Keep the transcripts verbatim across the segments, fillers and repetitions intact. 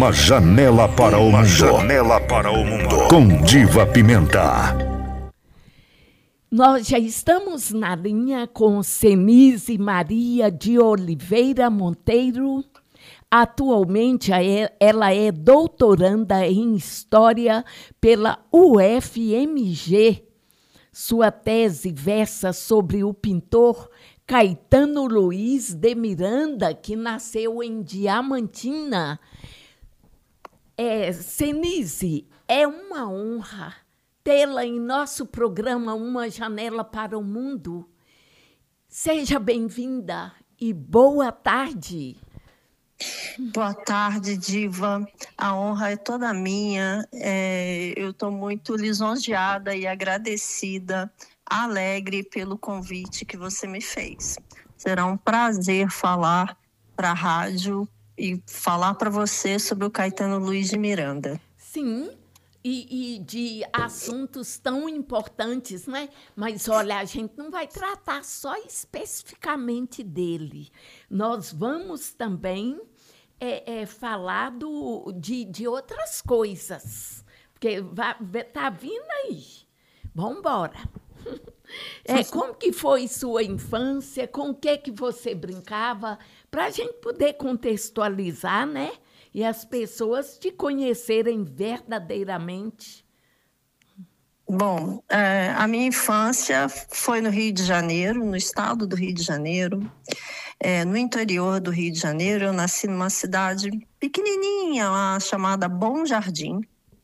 Uma janela para o mundo. Janela para o mundo. Com Diva Pimenta. Nós já estamos na linha com Cenise Maria de Oliveira Monteiro. Atualmente, ela é doutoranda em História pela U F M G. Sua tese versa sobre o pintor Caetano Luiz de Miranda, que nasceu em Diamantina. É, Cenise, é uma honra tê-la em nosso programa Uma Janela para o Mundo. Seja bem-vinda e boa tarde. Boa tarde, Diva. A honra é toda minha. É, eu estou muito lisonjeada e agradecida, alegre pelo convite que você me fez. Será um prazer falar para a rádio e falar para você sobre o Caetano Luiz de Miranda. Sim, e, e de assuntos tão importantes, né? Mas, olha, a gente não vai tratar só especificamente dele. Nós vamos também é, é, falar do, de, de outras coisas, porque está vindo aí. Vamos embora. É, como que foi sua infância? Com o que, que você brincava? Para a gente poder contextualizar, né? E as pessoas te conhecerem verdadeiramente. Bom, é, a minha infância foi no Rio de Janeiro, no estado do Rio de Janeiro. É, no interior do Rio de Janeiro, eu nasci numa cidade pequenininha lá, chamada Bom Jardim.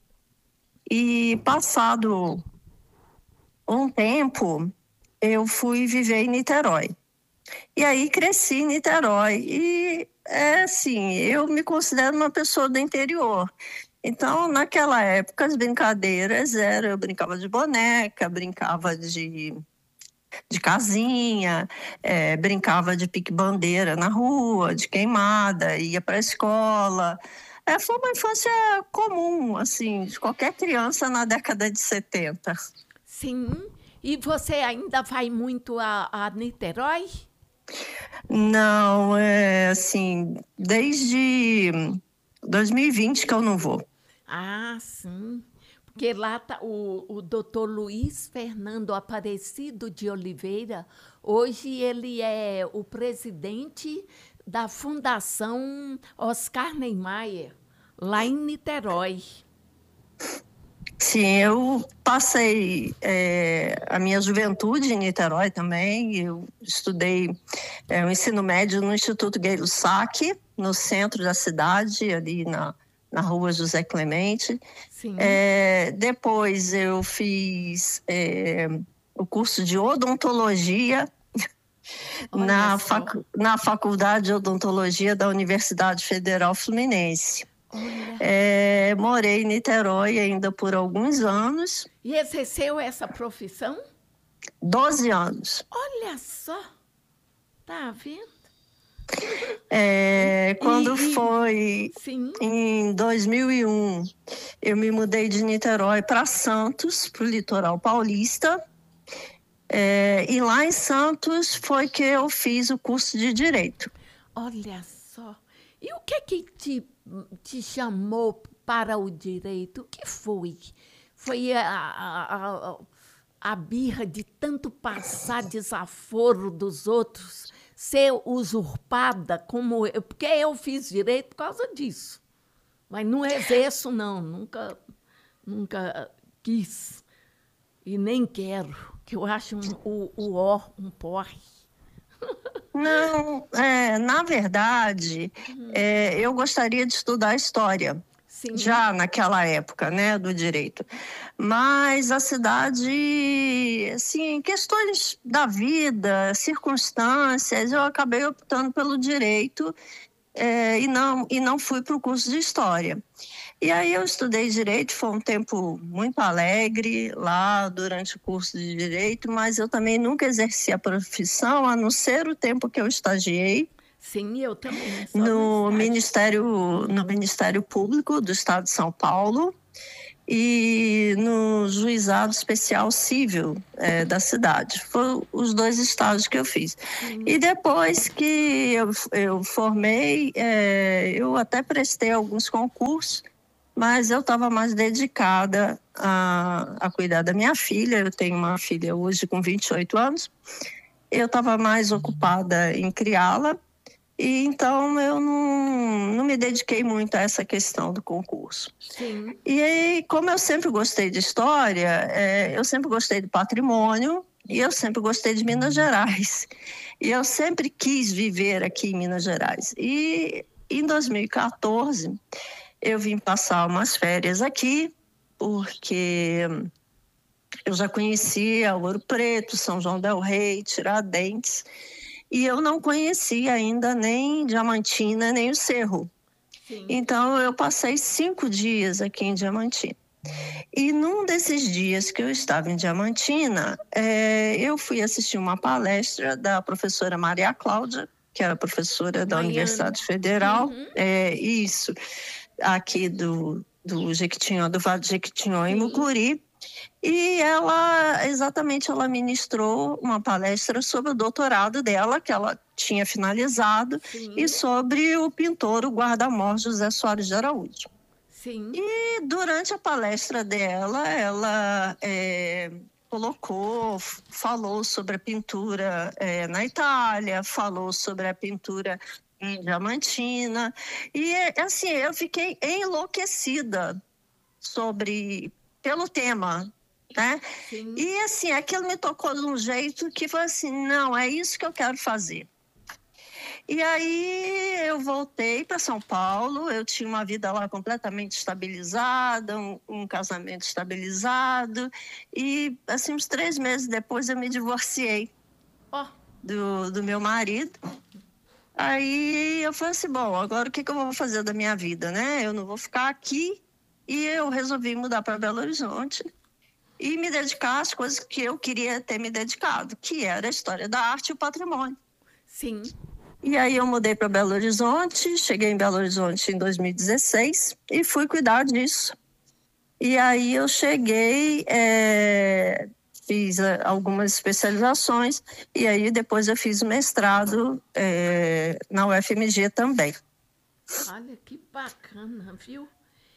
E passado um tempo, eu fui viver em Niterói. E aí cresci em Niterói. E, é assim, eu me considero uma pessoa do interior. Então, naquela época, as brincadeiras eram... Eu brincava de boneca, brincava de, de casinha, é, brincava de pique-bandeira na rua, de queimada, ia para a escola. É, foi uma infância comum, assim, de qualquer criança na década de setenta. Sim. E você ainda vai muito a, a Niterói? Não, é assim, desde dois mil e vinte que eu não vou. Ah, sim. Porque lá tá o, o doutor Luiz Fernando Aparecido de Oliveira. Hoje ele é o presidente da Fundação Oscar Niemeyer, lá em Niterói. Sim, eu passei é, a minha juventude em Niterói também. Eu estudei é, o ensino médio no Instituto Gay-Lussac, no centro da cidade, ali na, na rua José Clemente. Sim. É, depois eu fiz é, o curso de odontologia na, facu, na Faculdade de Odontologia da Universidade Federal Fluminense. É, morei em Niterói ainda por alguns anos. E exerceu essa profissão? Doze anos. Olha só, tá vendo? É, quando e, foi sim. em dois mil e um, eu me mudei de Niterói para Santos, para o litoral paulista. É, e lá em Santos foi que eu fiz o curso de Direito. Olha só. E o que que te, te chamou para o direito? O que foi? Foi a, a, a, a birra de tanto passar desaforo dos outros, ser usurpada como eu? Porque eu fiz direito por causa disso. Mas não exerço, não. Nunca, nunca quis. E nem quero, que eu acho um, o, o ó um porre. Não, é, na verdade, uhum. é, eu gostaria de estudar história, Sim. já naquela época, né, do direito. Mas a cidade, assim, questões da vida, circunstâncias, eu acabei optando pelo direito é, e, não, e não fui para o curso de história. E aí eu estudei Direito, foi um tempo muito alegre lá durante o curso de Direito, mas eu também nunca exerci a profissão, a não ser o tempo que eu estagiei. Sim, eu também. No Ministério, no Ministério Público do Estado de São Paulo. e no Juizado Especial Civil é, da cidade. Foram os dois estágios que eu fiz. Sim. E depois que eu, eu formei, é, eu até prestei alguns concursos, mas eu estava mais dedicada a, a cuidar da minha filha. Eu tenho uma filha hoje com vinte e oito anos. Eu estava mais ocupada em criá-la, e então eu não, não me dediquei muito a essa questão do concurso. Sim. E aí, como eu sempre gostei de história, é, eu sempre gostei do patrimônio e eu sempre gostei de Minas Gerais. E eu sempre quis viver aqui em Minas Gerais. E em dois mil e quatorze, eu vim passar umas férias aqui, porque eu já conhecia Ouro Preto, São João del Rei, Tiradentes, e eu não conhecia ainda nem Diamantina, nem o Cerro. Sim. Então, eu passei cinco dias aqui em Diamantina. E num desses dias que eu estava em Diamantina, é, eu fui assistir uma palestra da professora Maria Cláudia, que era professora da Miami. Universidade Federal, uhum. é, isso, aqui do, do Jequitinhonha, do Vale do Jequitinhonha, em Mucuri. E ela, exatamente, ela ministrou uma palestra sobre o doutorado dela, que ela tinha finalizado, Sim. e sobre o pintor, o guarda-mor José Soares de Araújo. Sim. E durante a palestra dela, ela é, colocou, falou sobre a pintura é, na Itália, falou sobre a pintura em Diamantina, e assim, eu fiquei enlouquecida sobre... pelo tema, né? Sim. E assim, aquilo me tocou de um jeito que foi assim, não, é isso que eu quero fazer. E aí eu voltei para São Paulo, eu tinha uma vida lá completamente estabilizada, um, um casamento estabilizado, e assim, uns três meses depois eu me divorciei oh. do, do meu marido. Aí eu falei assim, bom, agora o que, que eu vou fazer da minha vida, né? Eu não vou ficar aqui. E eu resolvi mudar para Belo Horizonte e me dedicar às coisas que eu queria ter me dedicado, que era a história da arte e o patrimônio. Sim. E aí eu mudei para Belo Horizonte, cheguei em Belo Horizonte em dois mil e dezesseis e fui cuidar disso. E aí eu cheguei, é, fiz algumas especializações e aí depois eu fiz o mestrado é, na U F M G também. Olha que bacana, viu?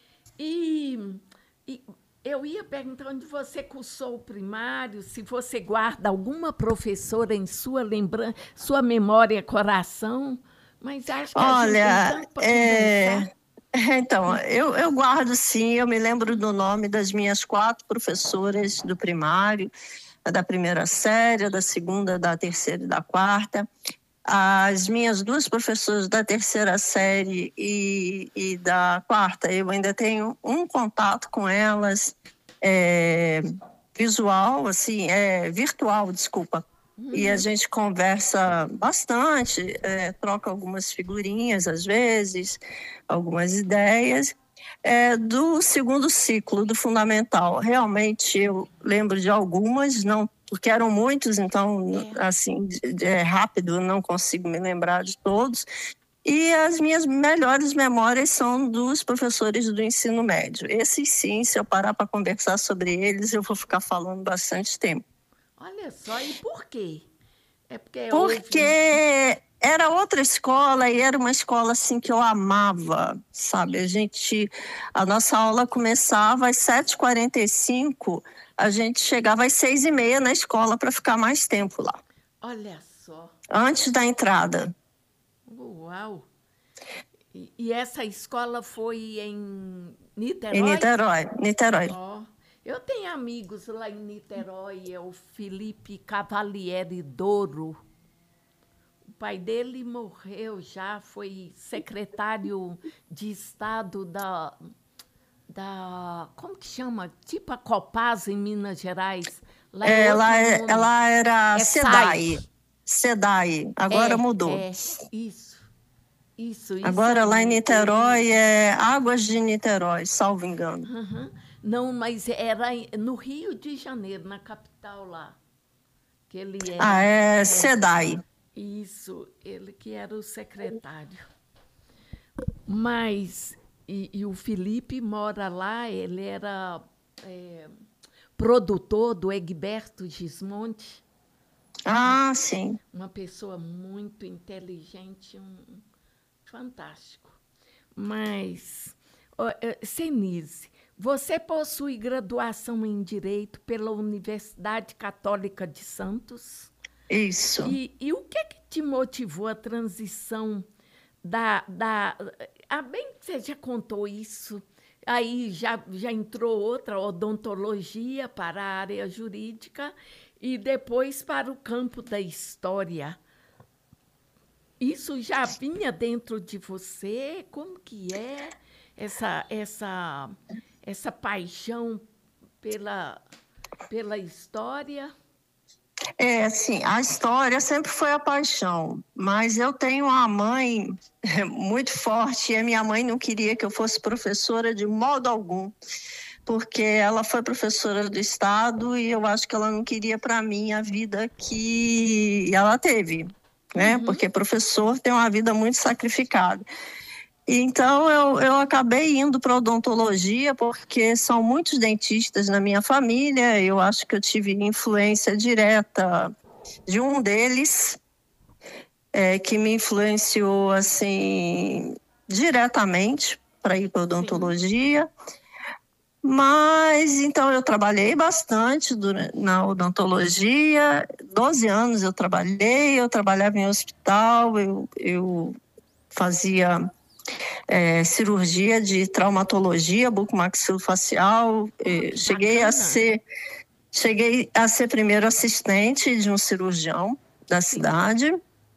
E, e eu ia perguntar onde você cursou o primário, se você guarda alguma professora em sua lembrança, sua memória, coração, mas acho que Olha, a gente tem tanto para é... conversar. Então, eu, eu guardo sim, eu me lembro do nome das minhas quatro professoras do primário, da primeira série, da segunda, da terceira e da quarta. As minhas duas professoras da terceira série e, e da quarta, eu ainda tenho um contato com elas, é, visual, assim, é, virtual, desculpa. Uhum. E a gente conversa bastante, é, troca algumas figurinhas às vezes, algumas ideias. É, do segundo ciclo, do fundamental, realmente eu lembro de algumas, não, porque eram muitos, então, é. assim, é rápido, não consigo me lembrar de todos. E as minhas melhores memórias são dos professores do ensino médio. Esses sim, se eu parar para conversar sobre eles, eu vou ficar falando bastante tempo. Olha só, e por quê? É porque porque houve... era outra escola e era uma escola assim que eu amava, sabe? A gente, a nossa aula começava às sete e quarenta e cinco, a gente chegava às seis e meia na escola para ficar mais tempo lá. Olha só. Antes da entrada. Uau! E, e essa escola foi em Niterói? Em Niterói, Niterói. Oh. Eu tenho amigos lá em Niterói, é o Felipe Cavalieri Douro. O pai dele morreu já, foi secretário de Estado da, da como que chama? Tipo a Copasa em Minas Gerais. Lá é ela, é, ela era é SEDAI. SEDAI, agora é, mudou. É, isso, isso, isso. Agora aí, lá em Niterói ele... é Águas de Niterói, salvo engano. Uhum. Não, mas era no Rio de Janeiro, na capital lá. Que ele era, ah, é SEDAI. Isso, ele que era o secretário. Mas, e, e o Felipe mora lá, ele era é, produtor do Egberto Gismonti. Ah, sim. Uma pessoa muito inteligente, um, fantástico. Mas, oh, Senise, você possui graduação em Direito pela Universidade Católica de Santos? Isso. E, e o que é que te motivou a transição da... da ah, bem que você já contou isso, aí já, já entrou outra, odontologia para a área jurídica e depois para o campo da história. Isso já vinha dentro de você? Como que é essa, essa, essa paixão pela, pela história? É, assim, a história sempre foi a paixão, mas eu tenho uma mãe muito forte e a minha mãe não queria que eu fosse professora de modo algum, porque ela foi professora do Estado e eu acho que ela não queria para mim a vida que ela teve, né? Uhum. Porque professor tem uma vida muito sacrificada. Então, eu, eu acabei indo para odontologia porque são muitos dentistas na minha família. Eu acho que eu tive influência direta de um deles, é, que me influenciou, assim, diretamente para ir para odontologia. Sim. Mas, então, eu trabalhei bastante durante, na odontologia. doze anos eu trabalhei, eu trabalhava em hospital, eu, eu fazia... É, cirurgia de traumatologia bucomaxilofacial. Cheguei a ser cheguei a ser primeiro assistente de um cirurgião da cidade,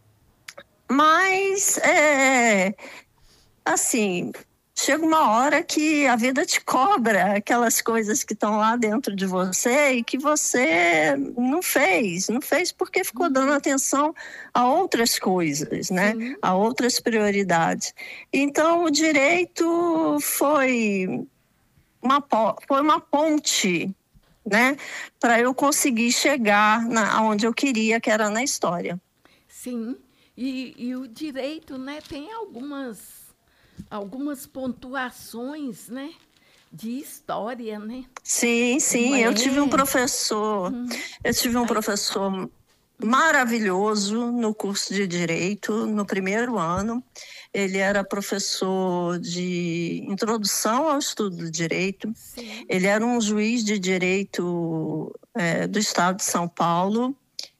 mas é, assim, chega uma hora que a vida te cobra aquelas coisas que estão lá dentro de você e que você não fez, não fez porque ficou dando atenção a outras coisas, né? Sim. A outras prioridades. Então, o direito foi uma, foi uma ponte, né? Para eu conseguir chegar na, onde eu queria, que era na história. Sim, e, e o direito, né, tem algumas... algumas pontuações, né, de história, né? Sim, sim. É? Eu tive um professor, hum. eu tive um professor maravilhoso no curso de Direito, no primeiro ano. Ele era professor de introdução ao estudo do direito. Sim. Ele era um juiz de direito é, do estado de São Paulo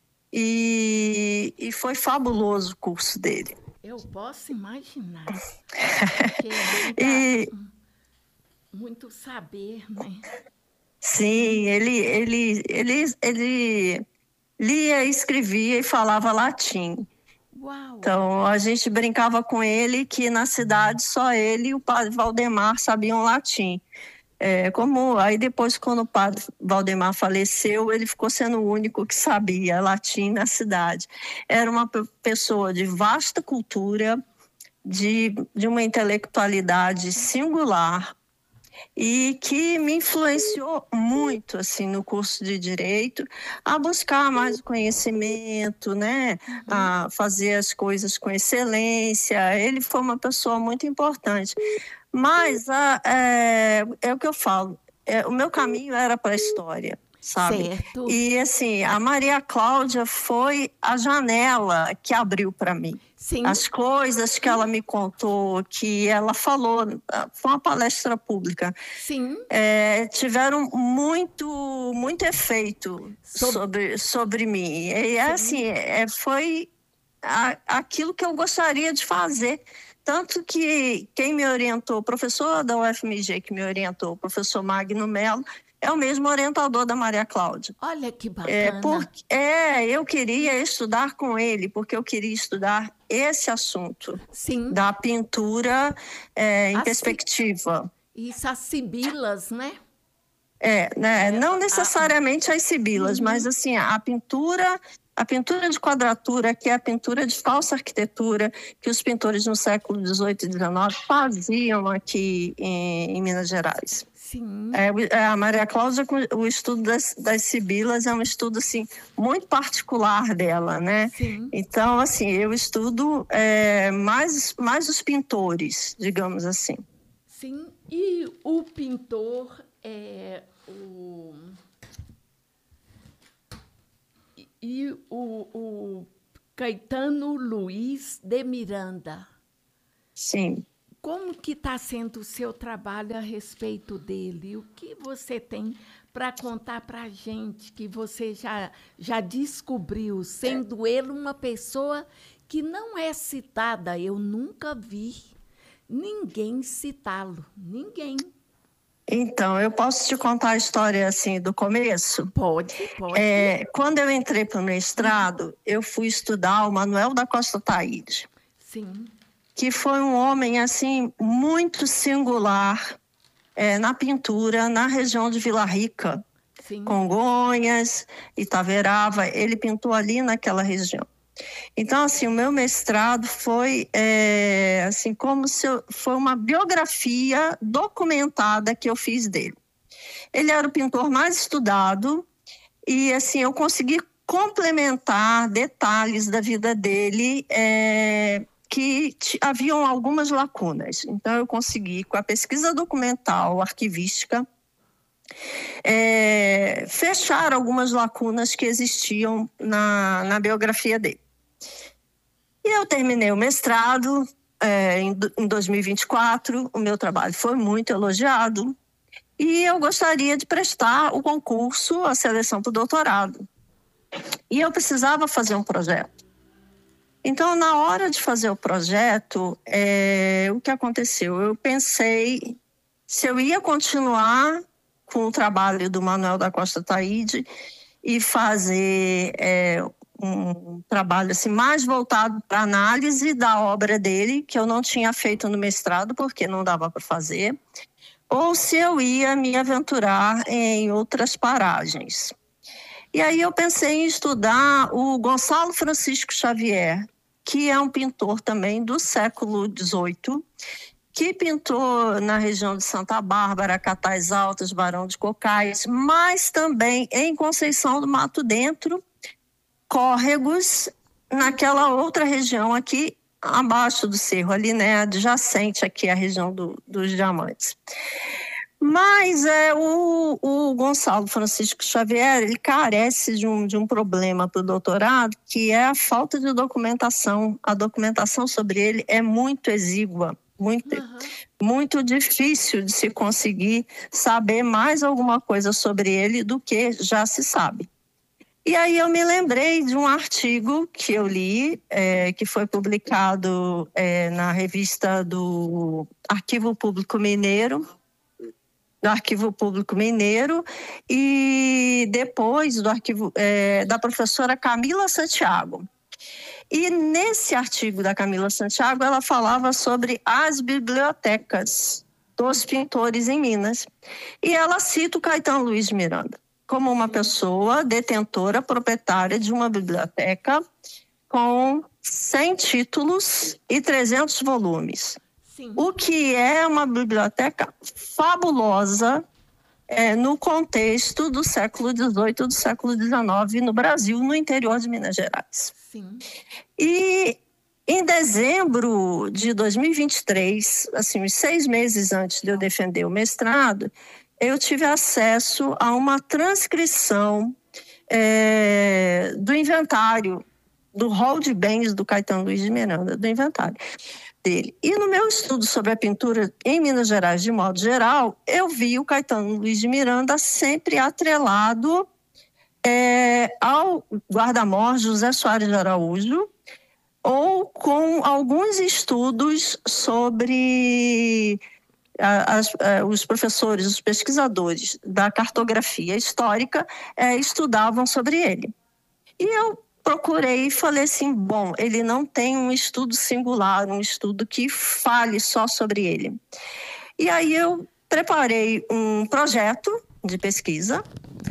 e, e foi fabuloso o curso dele. Eu posso imaginar. Porque é muita, e, muito saber, né? Sim, ele, ele, ele, ele lia, escrevia e falava latim. Uau. Então, a gente brincava com ele que na cidade só ele e o padre Valdemar sabiam latim. É, como, aí depois, quando o padre Valdemar faleceu, ele ficou sendo o único que sabia latim na cidade. Era uma pessoa de vasta cultura, de, de uma intelectualidade singular e que me influenciou muito assim, no curso de Direito a buscar mais conhecimento, né? A fazer as coisas com excelência. Ele foi uma pessoa muito importante. Mas a, é, é o que eu falo, é, o meu caminho era para a história, sabe? Certo. E assim, a Maria Cláudia foi a janela que abriu para mim. Sim. As coisas que ela me contou, que ela falou, foi uma palestra pública. Sim. É, tiveram muito, muito efeito sobre, sobre, sobre mim. E assim, é, foi a, aquilo que eu gostaria de fazer. Tanto que quem me orientou, o professor da U F M G que me orientou, o professor Magno Mello, é o mesmo orientador da Maria Cláudia. Olha que bacana. É, porque, é, eu queria estudar com ele, porque eu queria estudar esse assunto. Sim. Da pintura é, em As perspectiva. Isso, as sibilas, né? É, né? Não necessariamente as sibilas, uhum. mas assim, a pintura... A pintura de quadratura, que é a pintura de falsa arquitetura, que os pintores no século dezoito e dezenove faziam aqui em, em Minas Gerais. Sim. É, a Maria Cláudia, o estudo das, das sibilas é um estudo assim, muito particular dela, né? Sim. Então, assim, eu estudo é, mais, mais os pintores, digamos assim. Sim, e o pintor é o... E o, o Caetano Luiz de Miranda. Sim. Como que está sendo o seu trabalho a respeito dele? O que você tem para contar para a gente que você já, já descobriu, sendo ele uma pessoa que não é citada? Eu nunca vi ninguém citá-lo, ninguém. Então, eu posso te contar a história assim do começo? Pode, pode. É, quando eu entrei para o mestrado, eu fui estudar o Manuel da Costa Taide. Sim. Que foi um homem assim muito singular é, na pintura na região de Vila Rica, Sim. Congonhas, Itaverava. Ele pintou ali naquela região. Então, assim, o meu mestrado foi é, assim como se eu, foi uma biografia documentada que eu fiz dele. Ele era o pintor mais estudado e assim eu consegui complementar detalhes da vida dele. É, que haviam algumas lacunas. Então, eu consegui, com a pesquisa documental, arquivística, é, fechar algumas lacunas que existiam na, na biografia dele. E eu terminei o mestrado é, em, em dois mil e vinte e quatro, o meu trabalho foi muito elogiado, e eu gostaria de prestar o concurso, a seleção para o doutorado. E eu precisava fazer um projeto. Então, na hora de fazer o projeto, é, o que aconteceu? Eu pensei se eu ia continuar com o trabalho do Manuel da Costa Taide e fazer é, um trabalho assim, mais voltado para a análise da obra dele, que eu não tinha feito no mestrado, porque não dava para fazer, ou se eu ia me aventurar em outras paragens. E aí eu pensei em estudar o Gonçalo Francisco Xavier, que é um pintor também do século dezoito, que pintou na região de Santa Bárbara, Catais Altas, Barão de Cocais, mas também em Conceição do Mato Dentro, Córregos, naquela outra região aqui abaixo do cerro, ali, né, adjacente aqui à região do, dos Diamantes. Mas é, o, o Gonçalo Francisco Xavier, ele carece de um, de um problema para o doutorado, que é a falta de documentação. A documentação sobre ele é muito exígua, muito, uhum. muito difícil de se conseguir saber mais alguma coisa sobre ele do que já se sabe. E aí eu me lembrei de um artigo que eu li, é, que foi publicado é, na revista do Arquivo Público Mineiro, do Arquivo Público Mineiro, e depois do arquivo é, da professora Camila Santiago. E nesse artigo da Camila Santiago, ela falava sobre as bibliotecas dos pintores em Minas. E ela cita o Caetano Luiz de Miranda como uma pessoa detentora, proprietária de uma biblioteca com cem títulos e trezentos volumes. Sim. O que é uma biblioteca fabulosa é, no contexto do século dezoito, do século dezenove no Brasil, no interior de Minas Gerais. Sim. E em dezembro de dois mil e vinte e três, assim, uns seis meses antes de eu defender o mestrado, eu tive acesso a uma transcrição é, do inventário, do rol de bens do Caetano Luiz de Miranda, do inventário dele. E no meu estudo sobre a pintura em Minas Gerais, de modo geral, eu vi o Caetano Luiz de Miranda sempre atrelado é, ao guarda-mor José Soares de Araújo, ou com alguns estudos sobre as, os professores, os pesquisadores da cartografia histórica é, estudavam sobre ele. E eu procurei e falei assim, bom, ele não tem um estudo singular, um estudo que fale só sobre ele. E aí eu preparei um projeto de pesquisa,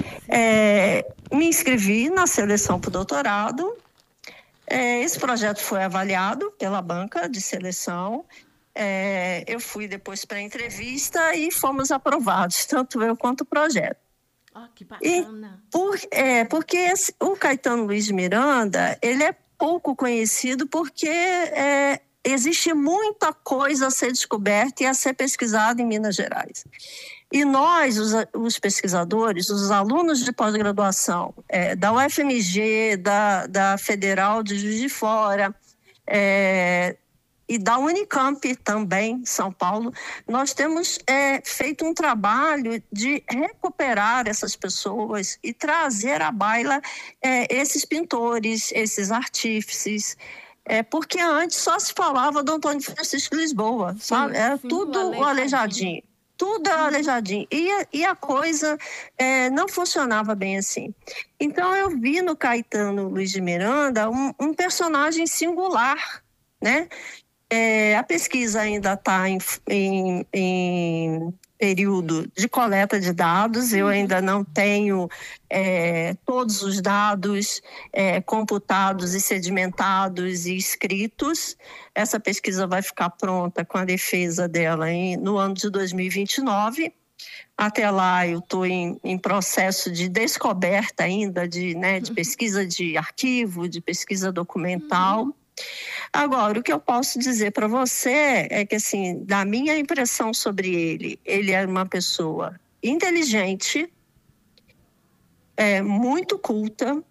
é, me inscrevi na seleção para o doutorado. É, esse projeto foi avaliado pela banca de seleção. É, eu fui depois para a entrevista e fomos aprovados, tanto eu quanto o projeto. Oh, que bacana. E por, é, porque esse, o Caetano Luiz de Miranda, ele é pouco conhecido porque é, existe muita coisa a ser descoberta e a ser pesquisada em Minas Gerais. E nós, os, os pesquisadores, os alunos de pós-graduação é, da U F M G, da, da Federal de Juiz de Fora, é, e da Unicamp também, São Paulo, nós temos é, feito um trabalho de recuperar essas pessoas e trazer à baila é, esses pintores, esses artífices, é, porque antes só se falava do Antônio Francisco Lisboa, sim, sabe? Era sim, tudo o Aleijadinho. Tudo era aleijadinho. E a, e a coisa é, não funcionava bem assim. Então, eu vi no Caetano Luiz de Miranda um, um personagem singular, né? É, a pesquisa ainda está em, em, em período de coleta de dados, eu ainda não tenho é, todos os dados é, computados e sedimentados e escritos. Essa pesquisa vai ficar pronta com a defesa dela em, no ano de dois mil e vinte e nove. Até lá eu estou em, em processo de descoberta ainda, de, né, de pesquisa de arquivo, de pesquisa documental. Uhum. Agora, o que eu posso dizer para você é que, assim, da minha impressão sobre ele, ele era uma pessoa inteligente, é, muito culta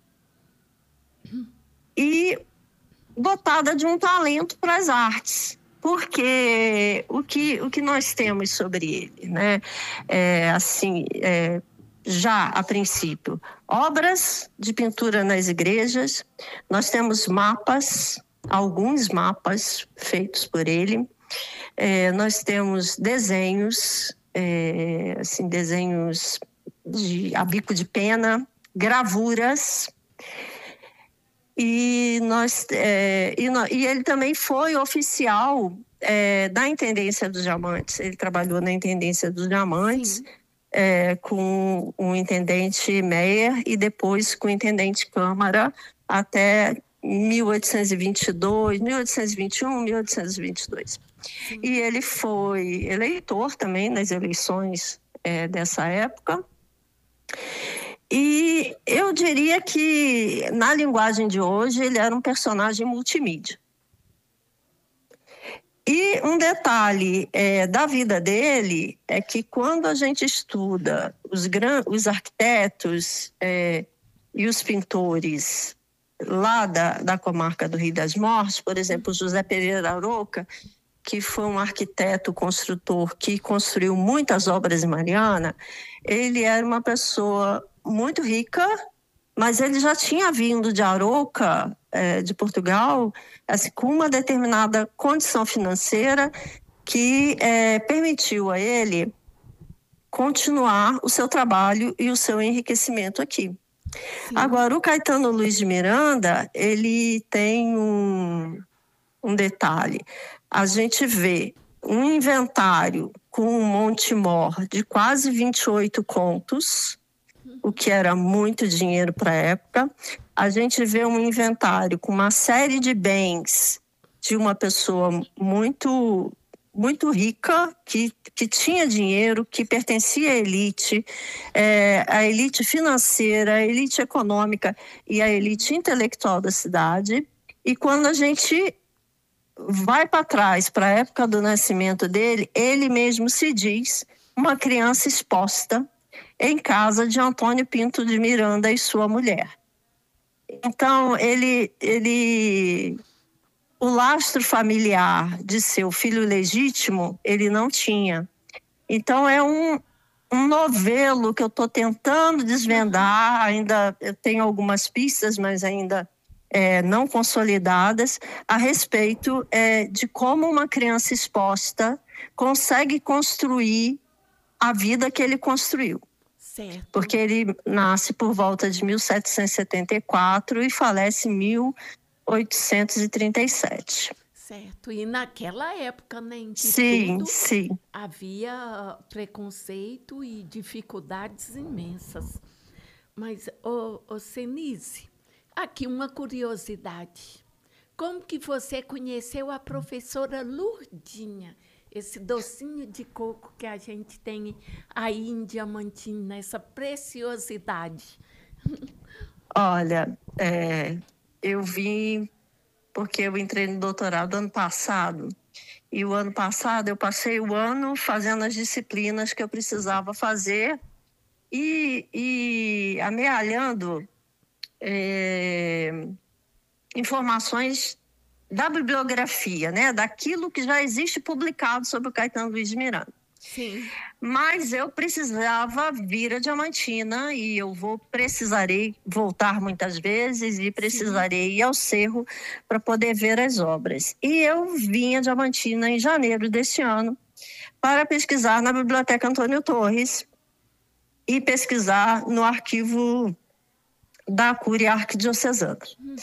e dotada de um talento para as artes. Porque o que, o que nós temos sobre ele, né? É, assim, é, já a princípio, obras de pintura nas igrejas, nós temos mapas, alguns mapas feitos por ele, é, nós temos desenhos, é, assim, desenhos de a bico de pena, gravuras, e, nós, é, e, no, e ele também foi oficial é, da Intendência dos Diamantes, ele trabalhou na Intendência dos Diamantes, é, com o intendente Meyer e depois com o intendente Câmara até mil oitocentos e vinte e dois, mil oitocentos e vinte e um, mil oitocentos e vinte e dois. Sim. E ele foi eleitor também nas eleições é, dessa época. E eu diria que, na linguagem de hoje, ele era um personagem multimídia. E um detalhe é, da vida dele é que, quando a gente estuda os, gran... os arquitetos é, e os pintores lá da, da comarca do Rio das Mortes, por exemplo, José Pereira Aroca, que foi um arquiteto construtor que construiu muitas obras em Mariana, ele era uma pessoa muito rica, mas ele já tinha vindo de Aroca, é, de Portugal, assim, com uma determinada condição financeira que é, permitiu a ele continuar o seu trabalho e o seu enriquecimento aqui. Sim. Agora, o Caetano Luiz de Miranda, ele tem um, um detalhe. A gente vê um inventário com um Montemor de quase vinte e oito contos, o que era muito dinheiro para a época. A gente vê um inventário com uma série de bens de uma pessoa muito, muito rica, que, que tinha dinheiro, que pertencia à elite, é, à elite financeira, à elite econômica e à elite intelectual da cidade. E quando a gente vai para trás, para a época do nascimento dele, ele mesmo se diz uma criança exposta em casa de Antônio Pinto de Miranda e sua mulher. Então, ele, ele, o lastro familiar de seu filho legítimo, ele não tinha. Então, é um, um novelo que eu estou tentando desvendar, ainda eu tenho algumas pistas, mas ainda é, não consolidadas, a respeito é, de como uma criança exposta consegue construir a vida que ele construiu. Certo. Porque ele nasce por volta de mil setecentos e setenta e quatro e falece em mil oitocentos e trinta e sete. Certo. E naquela época, né, em que sim, tudo sim. havia preconceito e dificuldades imensas. Mas, ô, ô Senise, aqui uma curiosidade. Como que você conheceu a professora Lurdinha? Esse docinho de coco que a gente tem aí em Diamantina, essa preciosidade. Olha, é, eu vim porque eu entrei no doutorado ano passado. E o ano passado eu passei o ano fazendo as disciplinas que eu precisava fazer e, e amealhando é, informações da bibliografia, né? Daquilo que já existe publicado sobre o Caetano Luiz de Miranda. Sim. Mas eu precisava vir a Diamantina e eu vou precisarei voltar muitas vezes e precisarei Sim. ir ao Cerro para poder ver as obras. E eu vim a Diamantina em janeiro deste ano para pesquisar na Biblioteca Antônio Torres e pesquisar no arquivo da Cúria Arquidiocesana. Uhum.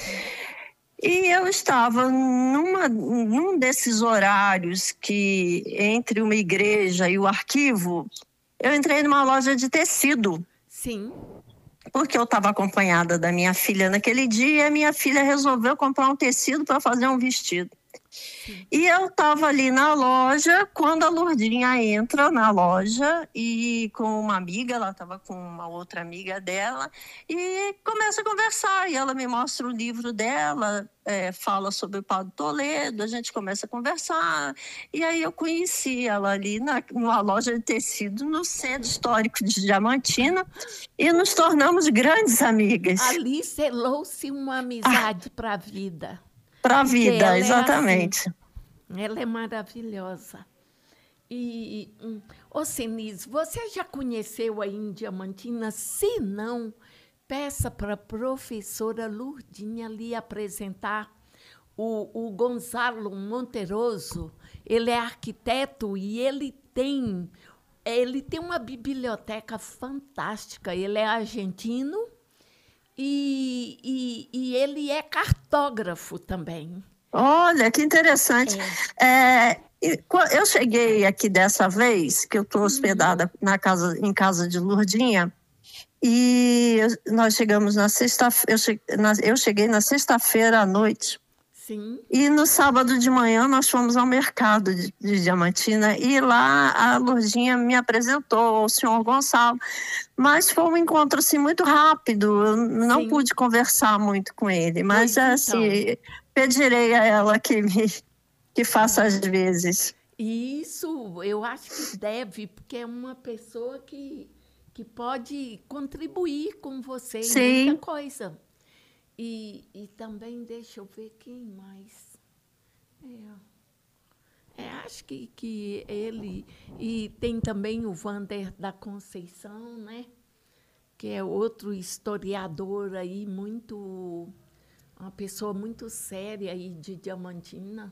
E eu estava numa, num desses horários que, entre uma igreja e o arquivo, eu entrei numa loja de tecido. Sim. Porque eu estava acompanhada da minha filha naquele dia e a minha filha resolveu comprar um tecido para fazer um vestido. Sim. E eu estava ali na loja, quando a Lourdinha entra na loja e com uma amiga, ela estava com uma outra amiga dela, e começa a conversar. E ela me mostra o livro dela, é, fala sobre o Padre Toledo, a gente começa a conversar. E aí eu conheci ela ali na, numa loja de tecido no Centro Histórico de Diamantina e nos tornamos grandes amigas. Ali selou-se uma amizade ah. para a vida. Para a vida, exatamente. É assim, ela é maravilhosa. E, ô Senise, você já conheceu aí em Diamantina? Se não, peça para a professora Lourdinha lhe apresentar o, o Gonzalo Monteroso. Ele é arquiteto e ele tem, ele tem uma biblioteca fantástica. Ele é argentino. E, e, e ele é cartógrafo também. Olha, que interessante. É. É, eu cheguei aqui dessa vez, que eu estou hospedada uhum. na casa, em casa de Lourdinha, e nós chegamos na sexta-feira, eu cheguei na, eu cheguei na sexta-feira à noite. Sim. E no sábado de manhã nós fomos ao mercado de, de Diamantina e lá a Lourdinha me apresentou ao senhor Gonçalo, mas foi um encontro assim muito rápido, eu não Sim. pude conversar muito com ele, mas pois assim, então. pedirei a ela que me que faça às vezes. Isso, eu acho que deve, porque é uma pessoa que, que pode contribuir com você Sim. em muita coisa. E, e também, deixa eu ver quem mais. É, é, acho que, que ele... E tem também o Wander da Conceição, né? Que é outro historiador aí, muito... Uma pessoa muito séria aí de Diamantina.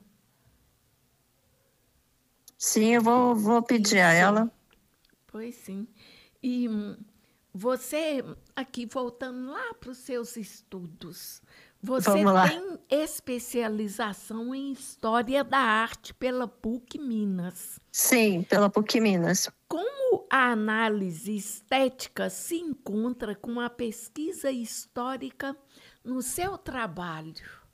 Sim, eu vou, vou pedir Isso. a ela. Pois sim. E... Você, aqui voltando lá para os seus estudos, você tem especialização em História da Arte pela PUC Minas. Sim, pela PUC Minas. Como a análise estética se encontra com a pesquisa histórica no seu trabalho?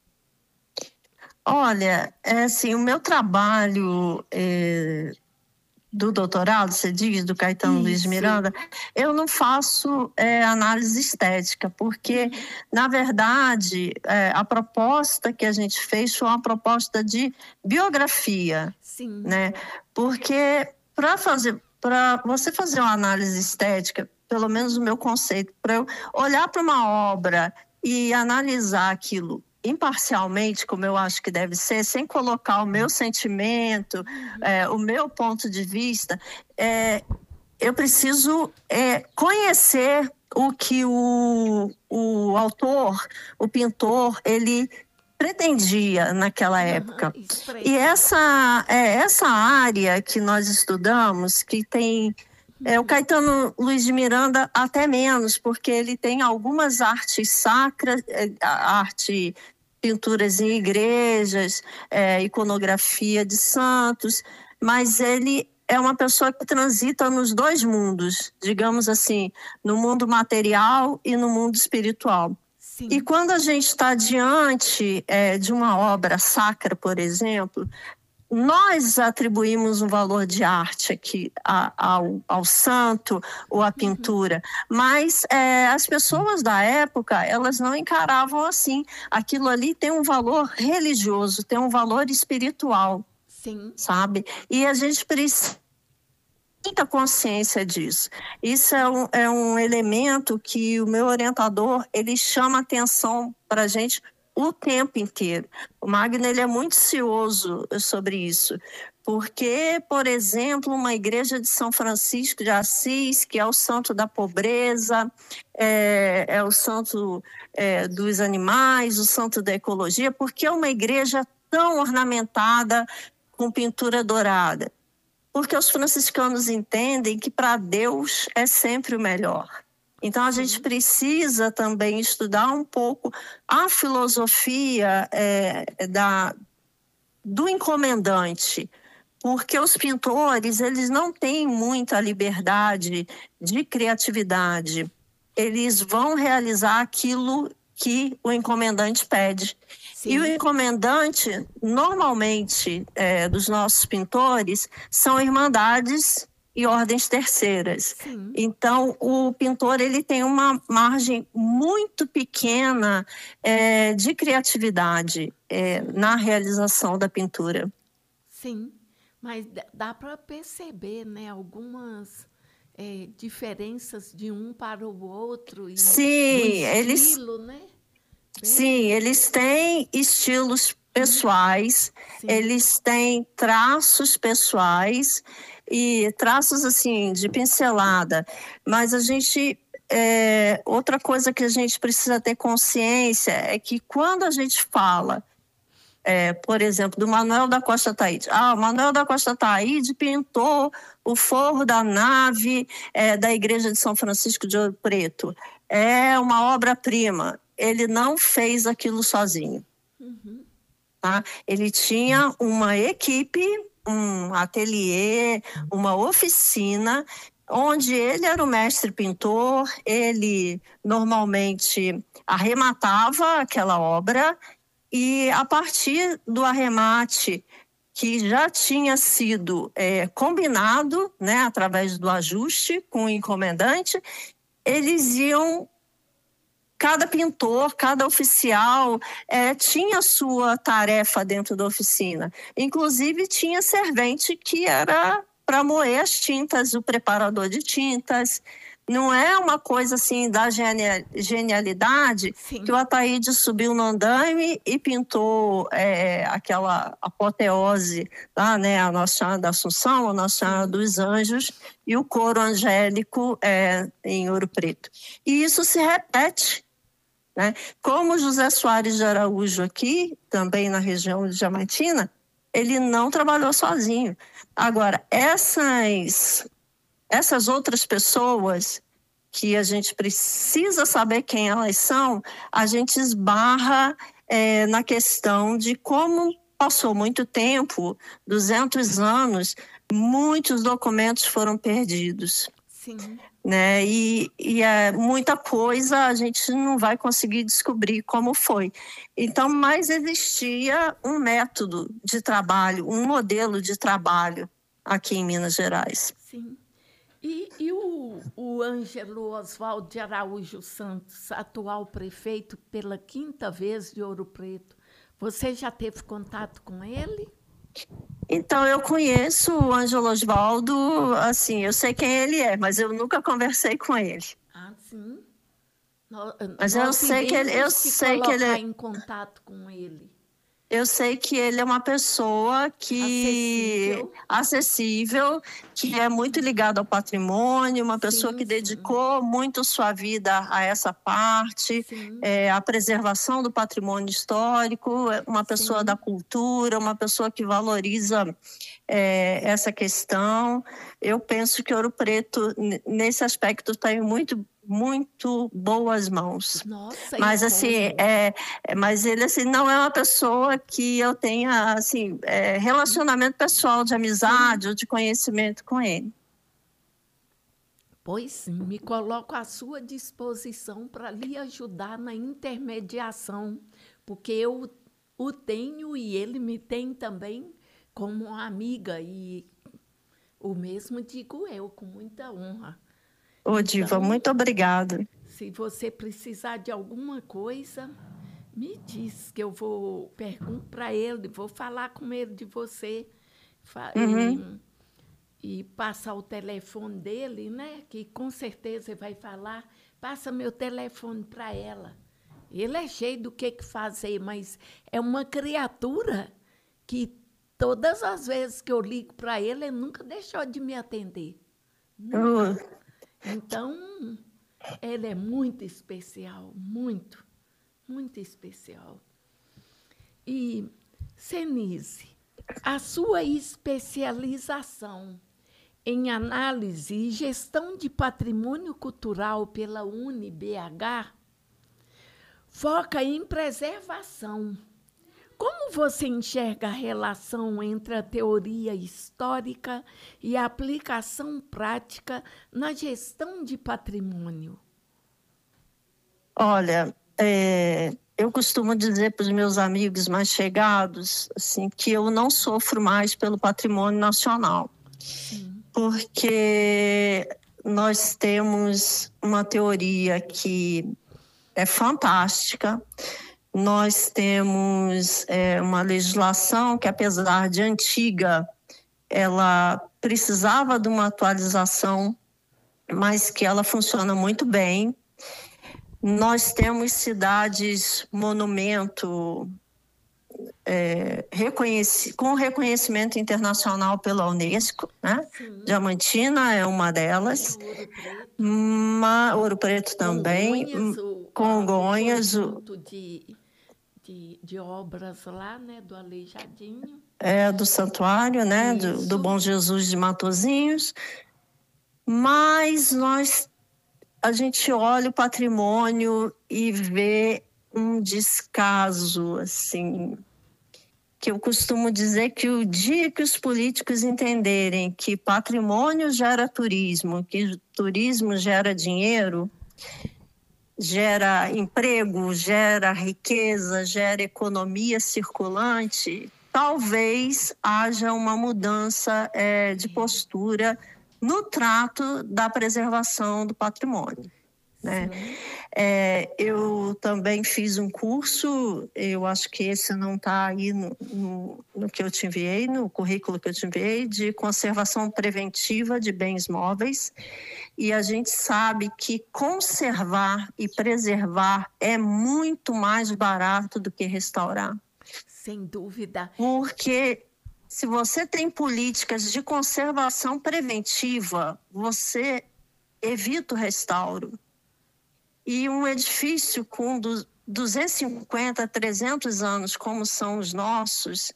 Olha, é assim, o meu trabalho... É... do doutorado, você diz, do Caetano Isso. Luiz de Miranda, eu não faço é, análise estética, porque, na verdade, é, a proposta que a gente fez foi uma proposta de biografia. Sim. Né? Porque, para fazer, para você fazer uma análise estética, pelo menos o meu conceito, para eu olhar para uma obra e analisar aquilo imparcialmente, como eu acho que deve ser, sem colocar o meu sentimento, uhum. é, o meu ponto de vista, é, eu preciso é, conhecer o que o, o autor, o pintor, ele pretendia naquela época. Uhum. E essa, é, essa área que nós estudamos, que tem... É, o Caetano Luiz de Miranda até menos, porque ele tem algumas artes sacras, arte, pinturas em igrejas, é, iconografia de santos, mas ele é uma pessoa que transita nos dois mundos, digamos assim, no mundo material e no mundo espiritual. Sim. E quando a gente está diante é, de uma obra sacra, por exemplo, nós atribuímos um valor de arte aqui a, ao, ao santo ou à pintura, uhum. mas é, as pessoas da época, elas não encaravam assim. Aquilo ali tem um valor religioso, tem um valor espiritual, Sim. sabe? E a gente precisa muita consciência disso. Isso é um, é um elemento que o meu orientador, ele chama atenção para a gente o tempo inteiro. O Magno, ele é muito cioso sobre isso, porque, por exemplo, uma igreja de São Francisco de Assis, que é o santo da pobreza, é, é o santo é, dos animais, o santo da ecologia, porque é uma igreja tão ornamentada com pintura dourada? Porque os franciscanos entendem que para Deus é sempre o melhor. Então, a gente precisa também estudar um pouco a filosofia é, da, do encomendante, porque os pintores, eles não têm muita liberdade de criatividade. Eles vão realizar aquilo que o encomendante pede. Sim. E o encomendante, normalmente, é, dos nossos pintores, são irmandades e ordens terceiras. Sim. Então, o pintor, ele tem uma margem muito pequena é, de criatividade é, na realização da pintura. Sim, mas dá para perceber, né, algumas é, diferenças de um para o outro. E Sim, do estilo, eles... né? Sim, eles têm estilos pessoais, Sim. eles têm traços pessoais e traços assim de pincelada, mas a gente é, outra coisa que a gente precisa ter consciência é que quando a gente fala, é, por exemplo, do Manuel da Costa Taide, ah, o Manuel da Costa Taide pintou o forro da nave é, da Igreja de São Francisco de Ouro Preto, é uma obra-prima. Ele não fez aquilo sozinho. Uhum. Tá? Ele tinha uma equipe, um ateliê, uma oficina, onde ele era o mestre pintor, ele normalmente arrematava aquela obra e, a partir do arremate que já tinha sido é, combinado, né, através do ajuste com o encomendante, eles iam... Cada pintor, cada oficial é, tinha a sua tarefa dentro da oficina. Inclusive, tinha servente que era para moer as tintas, o preparador de tintas. Não é uma coisa assim da genialidade Sim. que o Ataíde subiu no andaime e pintou é, aquela apoteose lá, né, a Nossa Senhora da Assunção, a Nossa Senhora Sim. dos Anjos e o coro angélico é, em Ouro Preto. E isso se repete. Né? Como José Soares de Araújo aqui, também na região de Diamantina, ele não trabalhou sozinho. Agora, essas, essas outras pessoas que a gente precisa saber quem elas são, a gente esbarra é, na questão de como passou muito tempo, duzentos anos, muitos documentos foram perdidos. Sim. Né? E, e é, muita coisa a gente não vai conseguir descobrir como foi. Então, mas existia um método de trabalho, um modelo de trabalho aqui em Minas Gerais. Sim. E, e o, o Ângelo Oswaldo de Araújo Santos, atual prefeito pela quinta vez de Ouro Preto, você já teve contato com ele? Então, eu conheço o Ângelo Oswaldo, assim, eu sei quem ele é, mas eu nunca conversei com ele. Ah, sim? No, mas eu sei que ele, eu que sei que ele é em contato com ele. Eu sei que ele é uma pessoa que acessível, acessível que é muito ligado ao patrimônio, uma pessoa sim, que sim. dedicou muito sua vida a essa parte, é, a preservação do patrimônio histórico, uma pessoa sim. da cultura, uma pessoa que valoriza é, essa questão. Eu penso que Ouro Preto, nesse aspecto, está em muito muito boas mãos. Nossa, mas assim é, é mas ele assim não é uma pessoa que eu tenha assim é, relacionamento pessoal de amizade Sim. ou de conhecimento com ele. Pois sim, me coloco à sua disposição para lhe ajudar na intermediação, porque eu o tenho e ele me tem também como uma amiga, e o mesmo digo eu, com muita honra. Ô, Diva, Então, muito obrigada. se você precisar de alguma coisa, me diz que eu vou perguntar para ele, vou falar com ele de você, fa- Uhum. e, e passar o telefone dele, né? Que com certeza ele vai falar. Passa meu telefone para ela. Ele é cheio do que, que fazer, mas é uma criatura que todas as vezes que eu ligo para ele, ele nunca deixou de me atender. Ô, Então, ele é muito especial, muito, muito especial. E, Senise, a sua especialização em análise e gestão de patrimônio cultural pela U N B H foca em preservação. Como você enxerga a relação entre a teoria histórica e a aplicação prática na gestão de patrimônio? Olha, é, eu costumo dizer para os meus amigos mais chegados assim, que eu não sofro mais pelo patrimônio nacional, Sim. porque nós temos uma teoria que é fantástica. Nós temos é, uma legislação que, apesar de antiga, ela precisava de uma atualização, mas que ela funciona muito bem. Nós temos cidades monumento é, reconheci, com reconhecimento internacional pela Unesco, né? Sim. Diamantina é uma delas. Ouro Preto. Ma, Ouro Preto também. Congonhas, o, Congonhas. o conjunto de, de, de obras lá, né, do Aleijadinho. É, do santuário, né, do, do Bom Jesus de Matozinhos. Mas nós, a gente olha o patrimônio e vê um descaso, assim, que eu costumo dizer que o dia que os políticos entenderem que patrimônio gera turismo, que turismo gera dinheiro, gera emprego, gera riqueza, gera economia circulante, talvez haja uma mudança é, de postura no trato da preservação do patrimônio, né? É, eu também fiz um curso, eu acho que esse não está aí no, no, no que eu te enviei, no currículo que eu te enviei, de conservação preventiva de bens móveis. E a gente sabe que conservar e preservar é muito mais barato do que restaurar. Sem dúvida. Porque se você tem políticas de conservação preventiva, você evita o restauro. E um edifício com duzentos e cinquenta, trezentos anos, como são os nossos,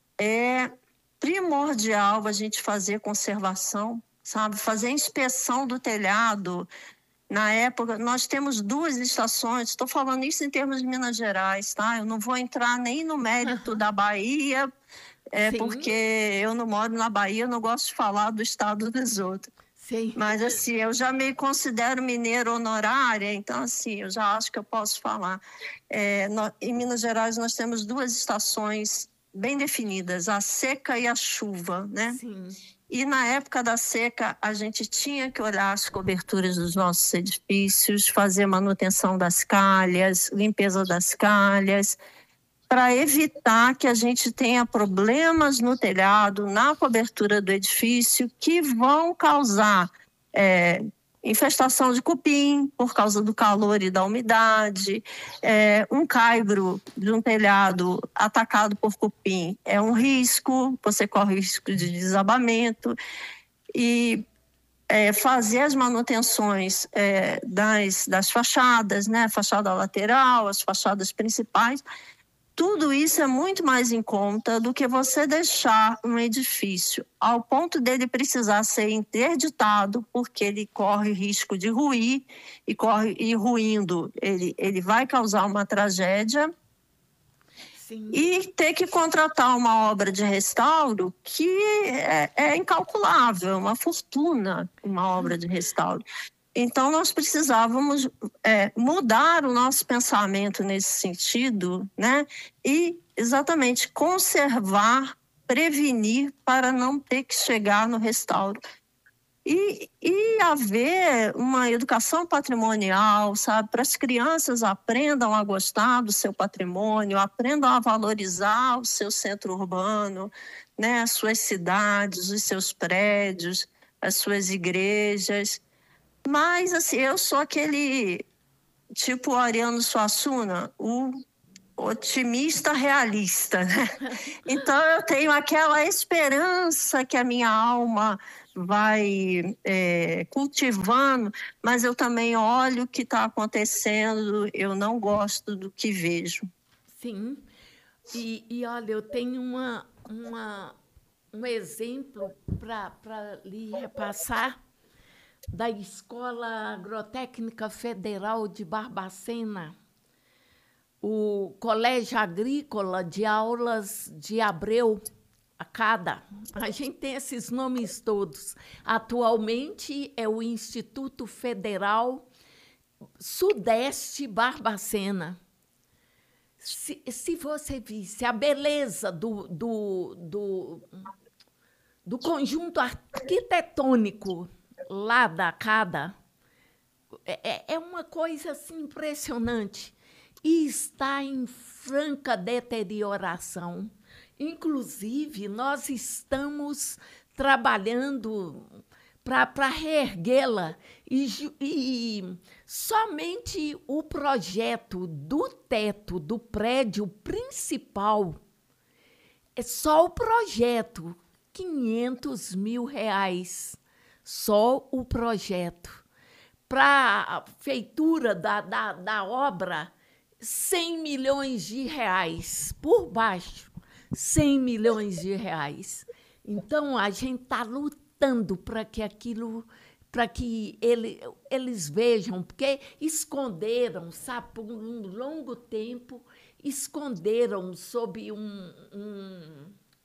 é primordial a gente fazer conservação, sabe? Fazer inspeção do telhado. Na época, nós temos duas estações, estou falando isso em termos de Minas Gerais, tá? Eu não vou entrar nem no mérito da Bahia, é, porque eu não moro na Bahia, eu não gosto de falar do estado dos outros. Sim. Mas, assim, eu já me considero mineira honorária, então, assim, eu já acho que eu posso falar. É, no, em Minas Gerais, nós temos duas estações bem definidas, a seca e a chuva, né? Sim. E, na época da seca, a gente tinha que olhar as coberturas dos nossos edifícios, fazer manutenção das calhas, limpeza das calhas, para evitar que a gente tenha problemas no telhado, na cobertura do edifício, que vão causar é, infestação de cupim, por causa do calor e da umidade. É, um caibro de um telhado atacado por cupim é um risco, você corre risco de desabamento. E é, fazer as manutenções é, das, das fachadas, né? Fachada lateral, as fachadas principais. Tudo isso é muito mais em conta do que você deixar um edifício ao ponto dele precisar ser interditado, porque ele corre risco de ruir, e, corre, e ruindo ele, ele vai causar uma tragédia. Sim. E ter que contratar uma obra de restauro que é, é incalculável, uma fortuna, uma obra de restauro. Então, nós precisávamos é, mudar o nosso pensamento nesse sentido, né? E, exatamente, conservar prevenir para não ter que chegar no restauro. E, e haver uma educação patrimonial, sabe? Para as crianças aprendam a gostar do seu patrimônio, aprendam a valorizar o seu centro urbano, né? As suas cidades, os seus prédios, as suas igrejas. Mas, assim, eu sou aquele tipo Ariano Suassuna, o otimista realista, né? Então, eu tenho aquela esperança que a minha alma vai é, cultivando, mas eu também olho o que está acontecendo, eu não gosto do que vejo. Sim, e, e olha, eu tenho uma, uma, um exemplo para lhe repassar da Escola Agrotécnica Federal de Barbacena, o Colégio Agrícola de Aulas de Abreu, a cada. A gente tem esses nomes todos. Atualmente é o Instituto Federal Sudeste Barbacena. Se, se você visse a beleza do, do, do, do conjunto arquitetônico lá da cada, é, é uma coisa assim, impressionante. E está em franca deterioração. Inclusive, nós estamos trabalhando para reerguê-la e, e somente o projeto do teto do prédio principal, é só o projeto, quinhentos mil reais, só o projeto. Para a feitura da, da, da obra, cem milhões de reais por baixo. cem milhões de reais. Então, a gente está lutando para que aquilo, para que ele, eles vejam, porque esconderam, sabe, por um longo tempo, esconderam sob um, um,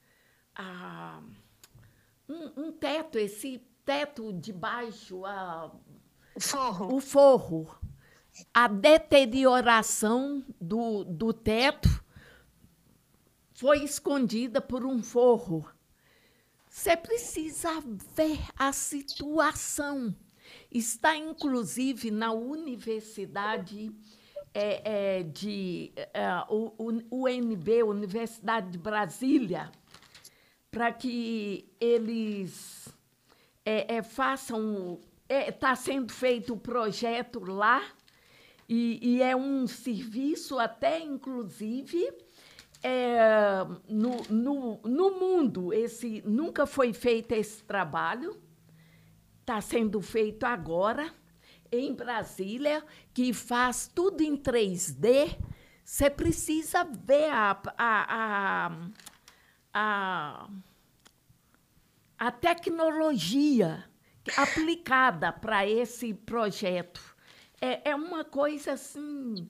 ah, um, um teto, esse teto de baixo, a, forro. o forro, a deterioração do, do teto foi escondida por um forro. Você precisa ver a situação. Está, inclusive, na Universidade é, é, de é, o, o U N B, Universidade de Brasília, para que eles é, é, façam... Está é, sendo feito o projeto lá, e, e é um serviço até, inclusive... É, no, no, no mundo, esse, nunca foi feito esse trabalho, está sendo feito agora, em Brasília, que faz tudo em três D. Você precisa ver a, a, a, a, a tecnologia aplicada para esse projeto. É, é uma coisa assim,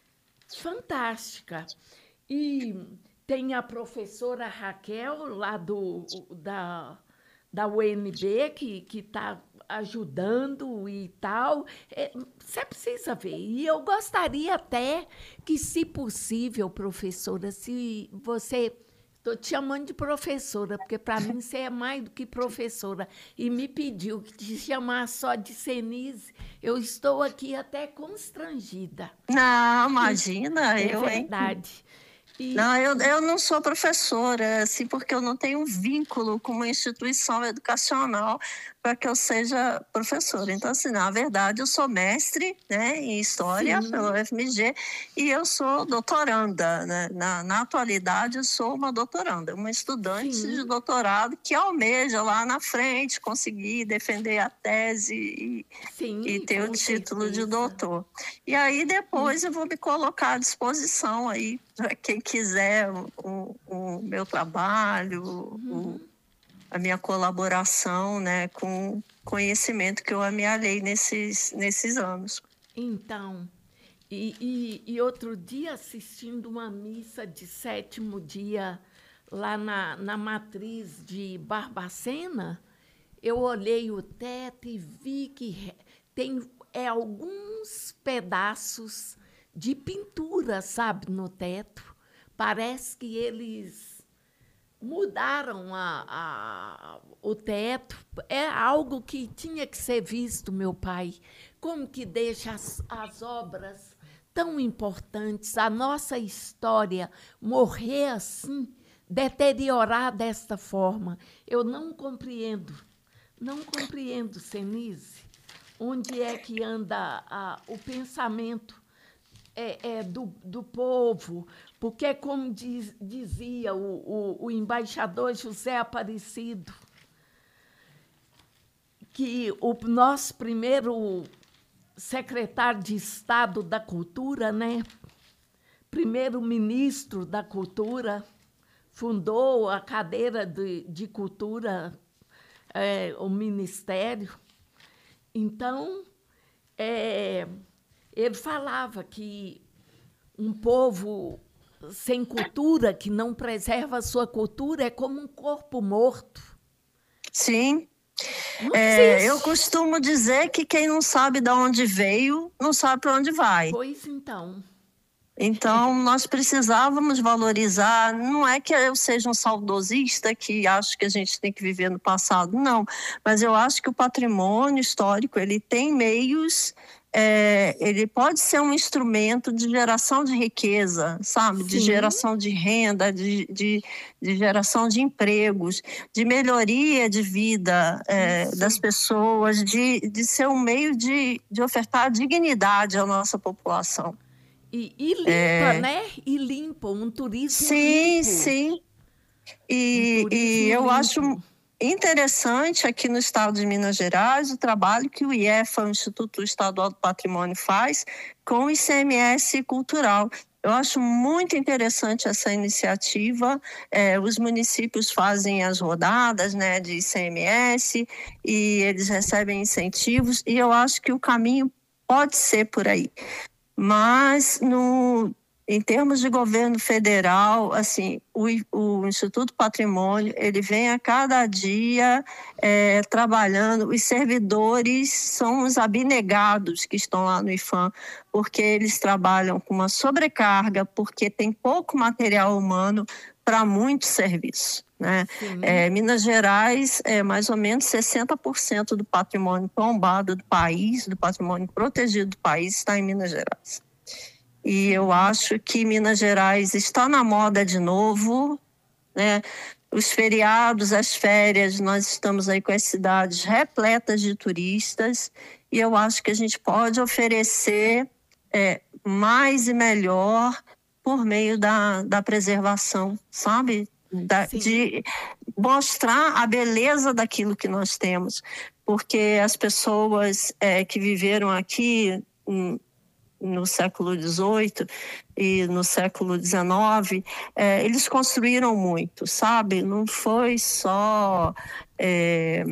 fantástica. E tem a professora Raquel, lá do, da, da U N B, que está ajudando e tal. É, você precisa ver. E eu gostaria até que, se possível, professora, se você... Estou te chamando de professora, porque, para mim, você é mais do que professora. E me pediu que te chamasse só de Senise. Eu estou aqui até constrangida. Não, imagina, é eu, hein? É verdade. E... Não, eu, eu não sou professora, assim, porque eu não tenho um vínculo com uma instituição educacional para que eu seja professora. Então, assim, na verdade, eu sou mestre, né, em História Sim. pelo U F M G e eu sou doutoranda. Né? Na, na atualidade, eu sou uma doutoranda, uma estudante Sim. de doutorado que almeja lá na frente conseguir defender a tese e, Sim, e ter o título certeza. de doutor. E aí, depois, hum. eu vou me colocar à disposição aí para quem quiser o, o, o meu trabalho, uhum. o, a minha colaboração, né, com o conhecimento que eu amealhei nesses, nesses anos. Então, e, e, e outro dia, assistindo uma missa de sétimo dia lá na, na matriz de Barbacena, eu olhei o teto e vi que tem é, alguns pedaços de pintura, sabe, no teto. Parece que eles mudaram a, a, o teto. É algo que tinha que ser visto, meu pai. Como que deixa as, as obras tão importantes, a nossa história morrer assim, deteriorar desta forma. Eu não compreendo, não compreendo, Senise, onde é que anda a, o pensamento é, é, do, do povo, porque, como diz, dizia o, o, o embaixador José Aparecido, que o nosso primeiro secretário de Estado da Cultura, né, primeiro-ministro da Cultura, fundou a cadeira de, de Cultura, é, o Ministério. Então, é, ele falava que um povo sem cultura, que não preserva a sua cultura, é como um corpo morto. Sim. É, eu costumo dizer que quem não sabe de onde veio, não sabe para onde vai. Pois então. Então, nós precisávamos valorizar, não é que eu seja um saudosista que acho que a gente tem que viver no passado, não, mas eu acho que o patrimônio histórico, ele tem meios, é, ele pode ser um instrumento de geração de riqueza, sabe? Sim. De geração de renda, de, de, de geração de empregos, de melhoria de vida é, das pessoas, de, de ser um meio de, de ofertar dignidade à nossa população. E, e limpa, é... né? E limpa, um turismo sim, limpo. Sim, sim. E, um e eu limpo. acho interessante aqui no estado de Minas Gerais o trabalho que o I E F A, o Instituto Estadual do Patrimônio, faz com o I C M S cultural. Eu acho muito interessante essa iniciativa. É, os municípios fazem as rodadas, né, de I C M S e eles recebem incentivos, e eu acho que o caminho pode ser por aí. Mas, no, em termos de governo federal, assim, o, o Instituto Patrimônio, ele vem a cada dia é, trabalhando. Os servidores são os abnegados que estão lá no IPHAN, porque eles trabalham com uma sobrecarga, porque tem pouco material humano para muito serviço. Né? É, Minas Gerais é mais ou menos sessenta por cento do patrimônio tombado do país, do patrimônio protegido do país, está em Minas Gerais. E eu acho que Minas Gerais está na moda de novo, né? Os feriados, as férias, nós estamos aí com as cidades repletas de turistas, e eu acho que a gente pode oferecer é, mais e melhor por meio da, da preservação, sabe? Da, de mostrar a beleza daquilo que nós temos, porque as pessoas é, que viveram aqui um, no século dezoito e no século dezenove, é, eles construíram muito, sabe? Não foi só é,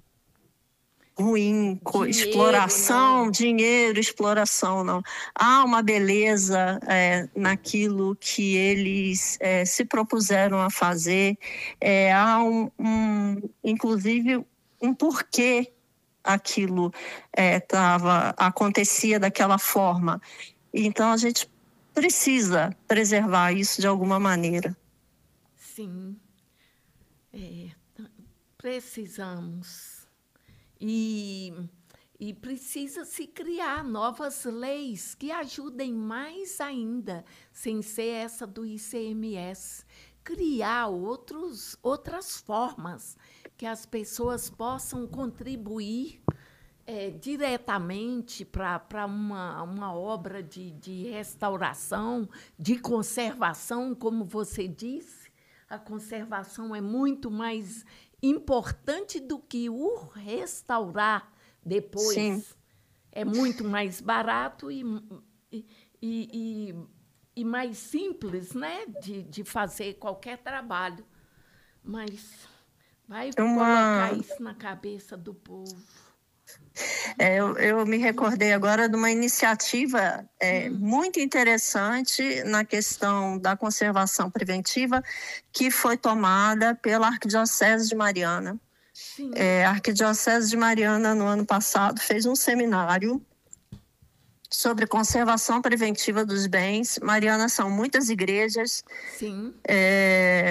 ruim, dinheiro, exploração, não. dinheiro, exploração, não. Há uma beleza é, naquilo que eles é, se propuseram a fazer. É, há um, um, inclusive, um porquê aquilo é, tava, acontecia daquela forma. Então, a gente precisa preservar isso de alguma maneira. Sim, é, precisamos. E, e precisa se criar novas leis que ajudem mais ainda, sem ser essa do I C M S, criar outros, outras formas que as pessoas possam contribuir é, diretamente para uma, uma obra de, de restauração, de conservação, como você disse. A conservação é muito mais importante do que o restaurar depois. Sim. É muito mais barato e, e, e, e mais simples, né, de, de fazer qualquer trabalho. Mas vai Uma... colocar isso na cabeça do povo. É, eu, eu me recordei agora de uma iniciativa é, hum. muito interessante na questão da conservação preventiva que foi tomada pela Arquidiocese de Mariana. É, a Arquidiocese de Mariana, no ano passado, fez um seminário sobre conservação preventiva dos bens. Mariana são muitas igrejas. Sim. É,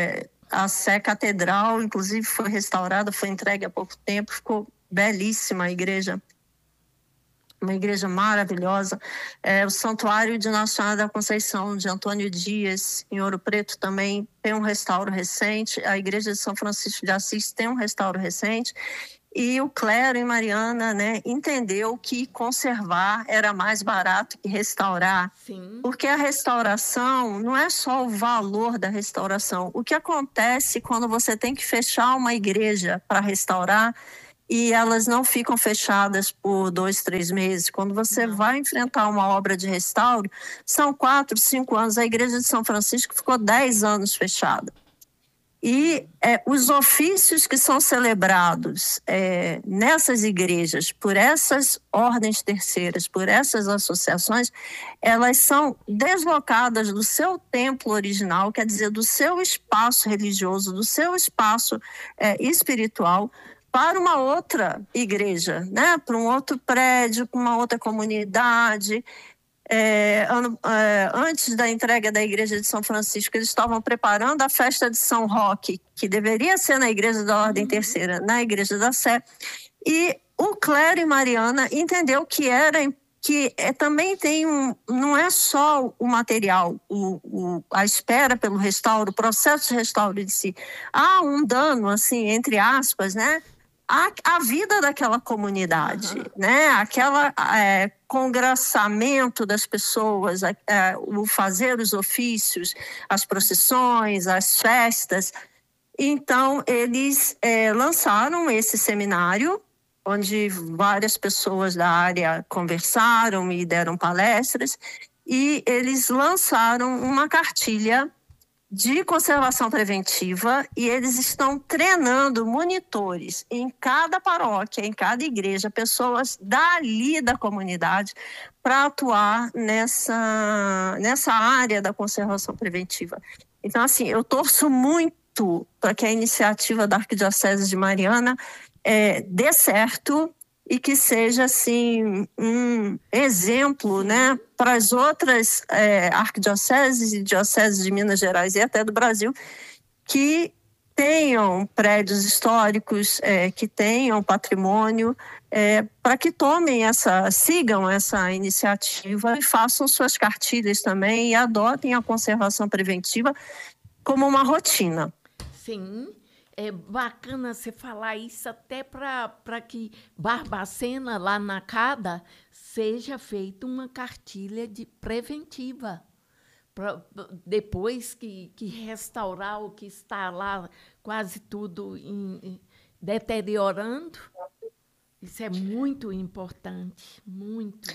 a Sé Catedral, inclusive, foi restaurada, foi entregue há pouco tempo, ficou belíssima a igreja. Uma igreja maravilhosa. É, o Santuário de Nossa Senhora da Conceição, de Antônio Dias, em Ouro Preto, também tem um restauro recente. A igreja de São Francisco de Assis tem um restauro recente. E o clero em Mariana, né, entendeu que conservar era mais barato que restaurar. Sim. Porque a restauração não é só o valor da restauração. O que acontece quando você tem que fechar uma igreja para restaurar e elas não ficam fechadas por dois, três meses. Quando você não. vai enfrentar uma obra de restauro, são quatro, cinco anos. A igreja de São Francisco ficou dez anos fechada. E é, os ofícios que são celebrados é, nessas igrejas, por essas ordens terceiras, por essas associações, elas são deslocadas do seu templo original, quer dizer, do seu espaço religioso, do seu espaço é, espiritual, para uma outra igreja, né? Para um outro prédio, para uma outra comunidade. É, ano, é, antes da entrega da igreja de São Francisco, eles estavam preparando a festa de São Roque, que deveria ser na igreja da Ordem uhum. Terceira, na igreja da Sé. E o clero em Mariana entendeu que era que é, também tem um, não é só o material, o, o, a espera pelo restauro, o processo de restauro de si. Há um dano, assim, entre aspas, né? A, a vida daquela comunidade, uhum. né? Aquela é, congraçamento das pessoas, é, o fazer os ofícios, as procissões, as festas. Então, eles é, lançaram esse seminário, onde várias pessoas da área conversaram e deram palestras, e eles lançaram uma cartilha de conservação preventiva, e eles estão treinando monitores em cada paróquia, em cada igreja, pessoas dali da comunidade para atuar nessa, nessa área da conservação preventiva. Então, assim, eu torço muito para que a iniciativa da Arquidiocese de Mariana é, dê certo e que seja, assim, um exemplo, né, para as outras é, arquidioceses e dioceses de Minas Gerais e até do Brasil, que tenham prédios históricos, é, que tenham patrimônio, é, para que tomem essa, sigam essa iniciativa e façam suas cartilhas também e adotem a conservação preventiva como uma rotina. Sim. É bacana você falar isso até para que Barbacena, lá na Cada, seja feita uma cartilha de preventiva. Pra, depois que, que restaurar o que está lá, quase tudo em, em, deteriorando, isso é muito importante, muito.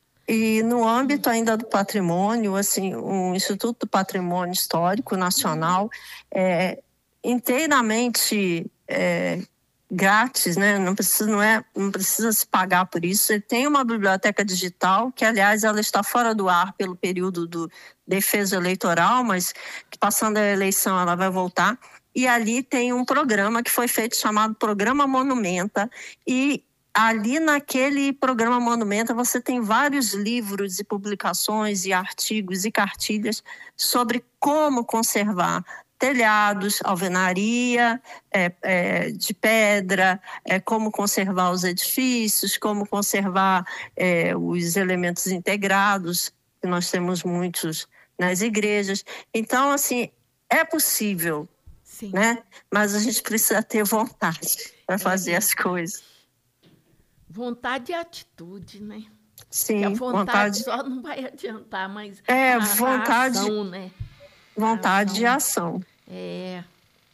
E no âmbito ainda do patrimônio, assim, o Instituto do Patrimônio Histórico Nacional é inteiramente é, grátis, né? Não precisa, não é, não precisa se pagar por isso. Ele tem uma biblioteca digital, que, aliás, ela está fora do ar pelo período do defesa eleitoral, mas que, passando a eleição, ela vai voltar. E ali tem um programa que foi feito chamado Programa Monumenta, e ali naquele programa Monumenta você tem vários livros e publicações e artigos e cartilhas sobre como conservar telhados, alvenaria é, é, de pedra, é, como conservar os edifícios, como conservar é, os elementos integrados, que nós temos muitos nas igrejas. Então, assim, é possível, Sim. né? Mas a gente precisa ter vontade para fazer é. as coisas. Vontade e atitude, né? Sim, a vontade, vontade só não vai adiantar, mas é, a, vontade, a ação, né? Vontade a ação. e ação. É.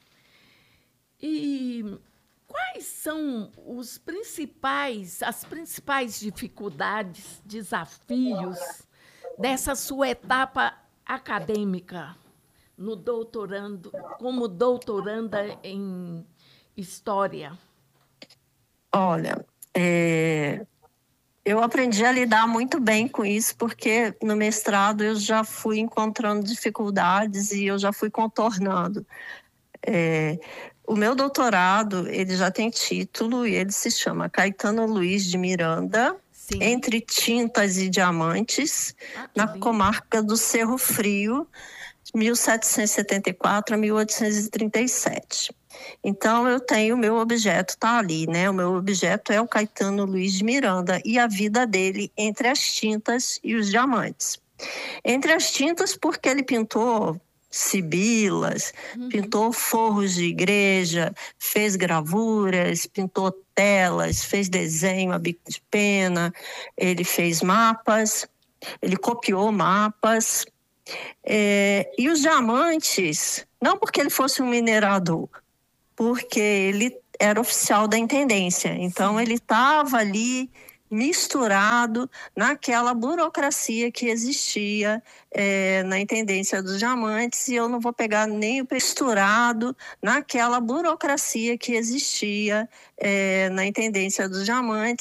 E quais são os principais, as principais dificuldades, desafios dessa sua etapa acadêmica no doutorando, como doutoranda em História? Olha, é, eu aprendi a lidar muito bem com isso, porque no mestrado eu já fui encontrando dificuldades e eu já fui contornando. É, o meu doutorado, ele já tem título e ele se chama Caetano Luiz de Miranda, Sim. Entre Tintas e Diamantes, ah, na lindo. comarca do Cerro Frio, mil setecentos e setenta e quatro a mil oitocentos e trinta e sete. Então, eu tenho, o meu objeto está ali, né? O meu objeto é o Caetano Luiz de Miranda e a vida dele entre as tintas e os diamantes. Entre as tintas, porque ele pintou sibilas, uhum. pintou forros de igreja, fez gravuras, pintou telas, fez desenho a bico de pena, ele fez mapas, ele copiou mapas. É, e os diamantes, não porque ele fosse um minerador, porque ele era oficial da intendência. Então, Sim. ele estava ali misturado naquela burocracia que existia é, na intendência dos diamantes, e eu não vou pegar nem o misturado naquela burocracia que existia é, na intendência dos diamantes.